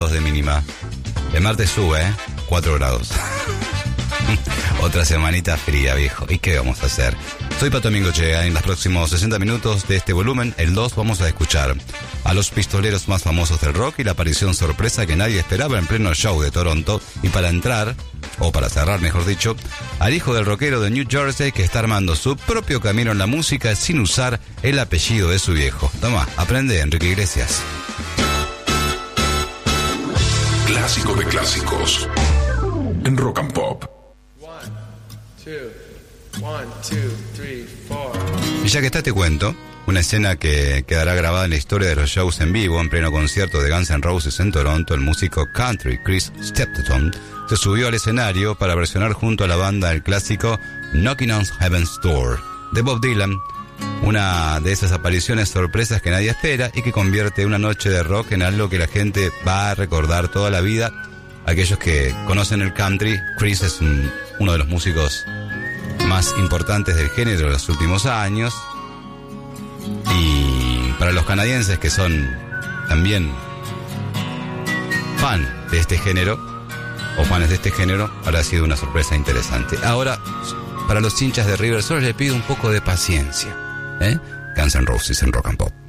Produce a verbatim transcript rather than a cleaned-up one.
de mínima. El martes sube, ¿eh? cuatro grados. Otra semanita fría, viejo. ¿Y qué vamos a hacer? Soy Pato Mingochea. En los próximos sesenta minutos de este volumen, el dos, vamos a escuchar a los pistoleros más famosos del rock y la aparición sorpresa que nadie esperaba en pleno show de Toronto. Y para entrar, o para cerrar mejor dicho, al hijo del rockero de New Jersey que está armando su propio camino en la música sin usar el apellido de su viejo. Toma, aprende, Enrique Iglesias. Clásico de clásicos en Rock and Pop. One, two, three, four. Y ya que está, te cuento una escena que quedará grabada en la historia de los shows en vivo. En pleno concierto de Guns N' Roses en Toronto, el músico country Chris Stapleton se subió al escenario para versionar junto a la banda el clásico Knocking on Heaven's Door de Bob Dylan, una de esas apariciones sorpresas que nadie espera y que convierte una noche de rock en algo que la gente va a recordar toda la vida. Aquellos que conocen el country, Chris es un, uno de los músicos más importantes del género de los últimos años, y para los canadienses que son también fan de este género o fanes de este género, habrá sido una sorpresa interesante. Ahora, para los hinchas de River, solo les pido un poco de paciencia, ¿eh? Guns N' Roses en Rock and Pop.